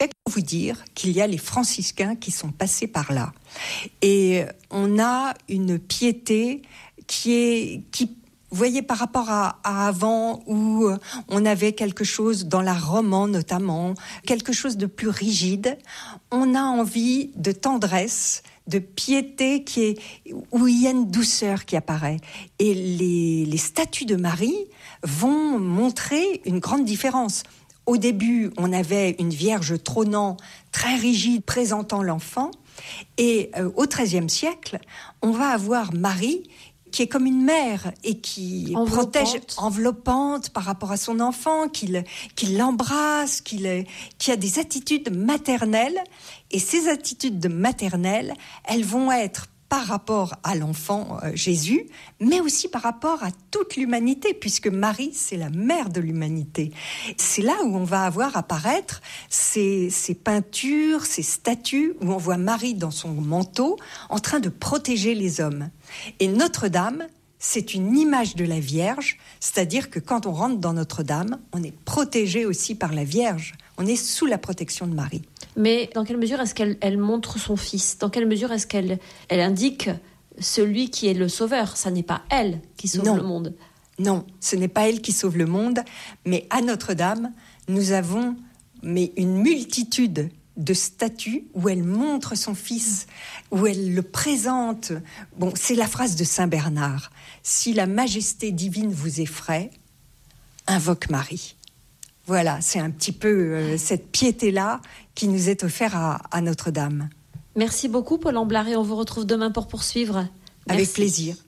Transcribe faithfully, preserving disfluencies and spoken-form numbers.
siècle. Il faut vous dire qu'il y a les franciscains qui sont passés par là. Et on a une piété qui est... qui Vous voyez, par rapport à, à avant, où on avait quelque chose, dans l'art roman notamment, quelque chose de plus rigide, on a envie de tendresse, de piété, qui est, où il y a une douceur qui apparaît. Et les, les statues de Marie vont montrer une grande différence. Au début, on avait une Vierge trônant, très rigide, présentant l'enfant. Et euh, au XIIIe siècle, on va avoir Marie qui est comme une mère et qui enveloppante. protège, enveloppante par rapport à son enfant, qui, le, qui l'embrasse, qui, le, qui a des attitudes maternelles. Et ces attitudes maternelles, elles vont être par rapport à l'enfant euh, Jésus, mais aussi par rapport à toute l'humanité, puisque Marie, c'est la mère de l'humanité. C'est là où on va avoir apparaître ces, ces peintures, ces statues, où on voit Marie dans son manteau, en train de protéger les hommes. Et Notre-Dame, c'est une image de la Vierge, c'est-à-dire que quand on rentre dans Notre-Dame, on est protégé aussi par la Vierge. On est sous la protection de Marie. Mais dans quelle mesure est-ce qu'elle elle montre son fils ? Dans quelle mesure est-ce qu'elle elle indique celui qui est le sauveur ? Ça n'est pas elle qui sauve non. le monde. Non, ce n'est pas elle qui sauve le monde, mais à Notre-Dame, nous avons mais une multitude de statues où elle montre son fils, où elle le présente. Bon, c'est la phrase de Saint Bernard. « Si la majesté divine vous effraie, invoque Marie ». Voilà, c'est un petit peu euh, cette piété-là qui nous est offerte à, à Notre-Dame. Merci beaucoup, Paul Amblarré. On vous retrouve demain pour poursuivre. Merci. Avec plaisir.